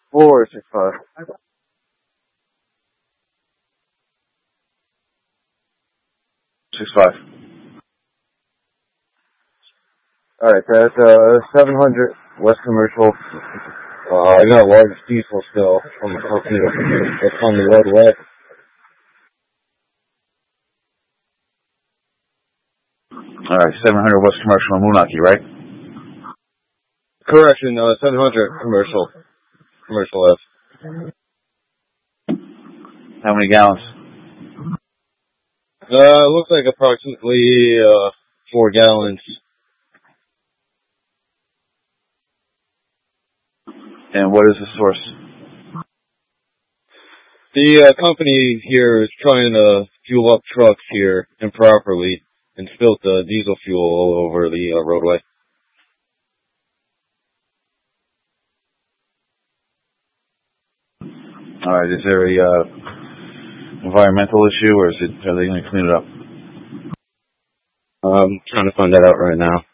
465. 65. Alright, that's 700 West Commercial. I got a large diesel still from the company that's on the roadway. Alright, 700 West Commercial in Moonachie, right? Correction, 700 Commercial F. How many gallons? It looks like approximately 4 gallons. And what is the source? The company here is trying to fuel up trucks here improperly and spilt the diesel fuel all over the roadway. Alright, is there a environmental issue, or are they going to clean it up? I'm trying to find that out right now.